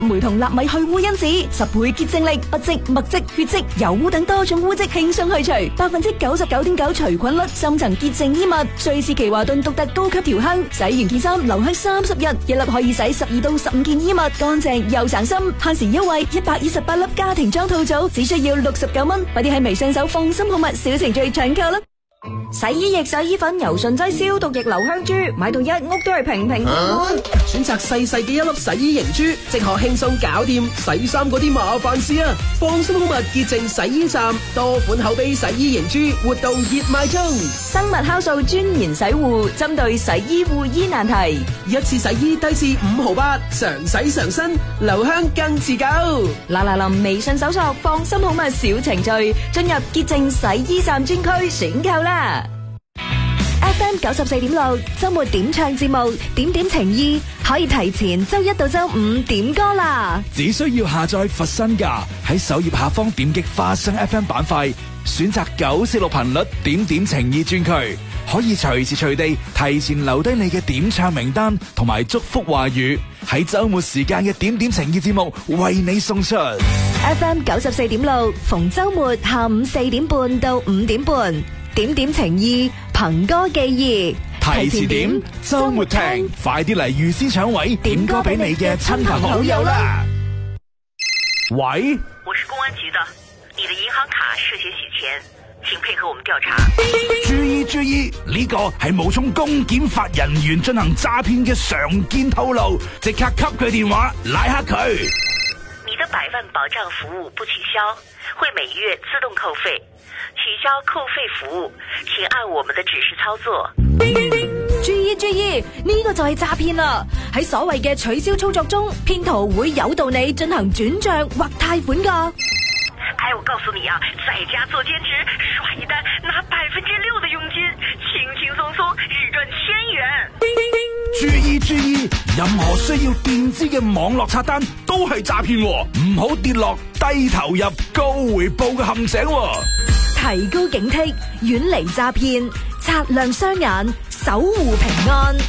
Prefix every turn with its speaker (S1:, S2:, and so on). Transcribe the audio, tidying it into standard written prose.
S1: 酶同納米去污因子，10倍潔淨力，不織、墨漬、血漬、油污等多種污漬輕鬆去除，99.9%除菌率，深層潔淨衣物，瑞士奇華頓獨特高級調香，洗完件衫留香30日，一粒可以洗12到15件衣物，乾淨又省心，限時優惠128粒家庭裝套組，只需要69蚊，快啲喺微信搜放心好物小程序搶購啦！洗衣液、洗衣粉、柔順劑、消毒液、留香珠，買到一屋都係平平安安。
S2: 選擇細細嘅一粒洗衣凝珠，即可輕鬆搞掂洗衫嗰啲麻煩事啊！放心好物潔淨洗衣站，多款口碑洗衣凝珠活動熱賣中。
S1: 生物酵素專研洗護，針對洗衣護衣難題，
S2: 一次洗衣低至5毫8，常洗常新，留香更持久。
S1: 嗱嗱臨微信搜索放心好物小程序，進入潔淨洗衣站專區選購啦。FM 94.6周末點唱節目，點點情意可以提前周一到周五點歌啦。
S3: 只需要下載佛身價，喺首頁下方點擊花生 FM 板塊，選擇946頻率點點情意專區，可以隨時隨地提前留低你嘅點唱名單同埋祝福話語，喺周末時間嘅點點情意節目為你送出。
S1: FM 94.6逢周末下午4點半到5點半，點點情意憑歌寄意，
S3: 提前點周末聽，快啲嚟預先搶位點歌俾你嘅親朋好友啦！喂，
S4: 我是公安局的，你的銀行卡涉嫌洗錢，請配合我們調查。
S3: 注意，呢個係冒充公檢法人員進行詐騙嘅常見套路，即刻給佢電話拉黑佢。
S4: 你的100萬保障服務不取消，會每月自動扣費。取消扣費服務，請按我們的指示操作。
S1: 注意，呢個就係詐騙啦！喺所謂嘅取消操作中，騙徒會誘導你進行轉賬或貸款噶。
S4: 哎，我告訴你啊，在家做兼職，刷一單拿6%的佣金，輕輕鬆鬆日賺1000元。
S3: 注意，任何需要墊資嘅網絡刷單都係詐騙，唔好跌落低投入高回報嘅陷阱。
S1: 提高警惕，遠離詐騙，擦亮雙眼，守護平安。